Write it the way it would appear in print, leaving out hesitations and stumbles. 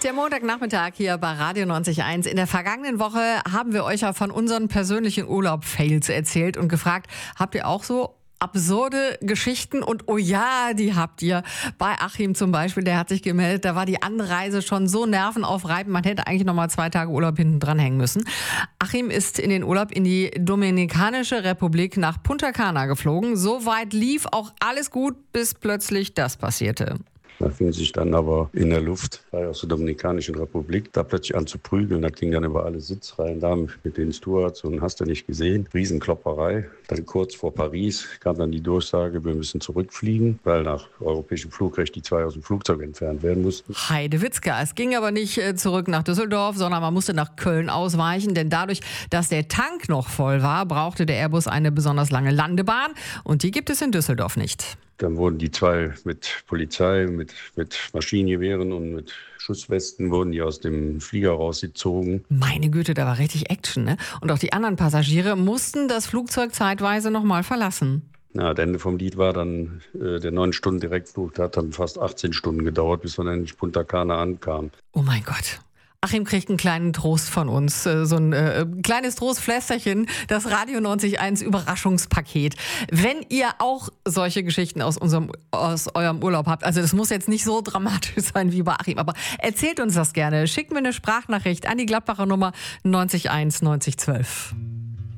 Der Montagnachmittag hier bei Radio 90.1. In der vergangenen Woche haben wir euch ja von unseren persönlichen Urlaub-Fails erzählt und gefragt, habt ihr auch so absurde Geschichten? Und oh ja, die habt ihr. Bei Achim zum Beispiel, der hat sich gemeldet, da war die Anreise schon so nervenaufreibend, man hätte eigentlich noch mal 2 Tage Urlaub hinten dran hängen müssen. Achim ist in den Urlaub in die Dominikanische Republik nach Punta Cana geflogen. Soweit lief auch alles gut, bis plötzlich das passierte. Da fing sich dann aber in der Luft, war ja aus der Dominikanischen Republik, da plötzlich an zu prügeln. Das ging dann über alle Sitzreihen da mit den Stewards und hast du nicht gesehen. Riesenklopperei. Dann kurz vor Paris kam dann die Durchsage, wir müssen zurückfliegen, weil nach europäischem Flugrecht die 2 aus dem Flugzeug entfernt werden mussten. Heidewitzka. Es ging aber nicht zurück nach Düsseldorf, sondern man musste nach Köln ausweichen, denn dadurch, dass der Tank noch voll war, brauchte der Airbus eine besonders lange Landebahn und die gibt es in Düsseldorf nicht. Dann wurden die 2 mit Polizei, mit Maschinengewehren und mit Schusswesten wurden die aus dem Flieger rausgezogen. Meine Güte, da war richtig Action, ne? Und auch die anderen Passagiere mussten das Flugzeug zeitweise nochmal verlassen. Na, das Ende vom Lied war dann der 9-Stunden-Direktflug. Der hat dann fast 18 Stunden gedauert, bis man endlich Punta Cana ankam. Oh mein Gott. Achim kriegt einen kleinen Trost von uns, so ein kleines Trostflästerchen, das Radio 90.1 Überraschungspaket. Wenn ihr auch solche Geschichten aus eurem Urlaub habt, also das muss jetzt nicht so dramatisch sein wie bei Achim, aber erzählt uns das gerne. Schickt mir eine Sprachnachricht an die Gladbacher Nummer 90 1 90 12.